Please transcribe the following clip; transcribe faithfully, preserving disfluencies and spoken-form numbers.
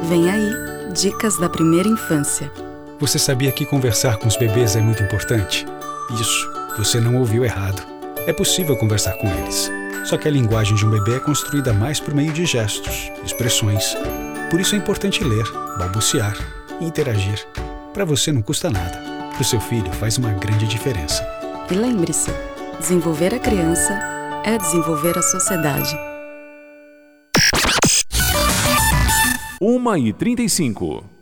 Vem aí, dicas da primeira infância. Você sabia que conversar com os bebês é muito importante? Isso, você não ouviu errado. É possível conversar com eles. Só que a linguagem de um bebê é construída mais por meio de gestos, expressões. Por isso é importante ler, balbuciar e interagir. Para você não custa nada. Para o seu filho faz uma grande diferença. E lembre-se, desenvolver a criança é desenvolver a sociedade. uma e trinta e cinco.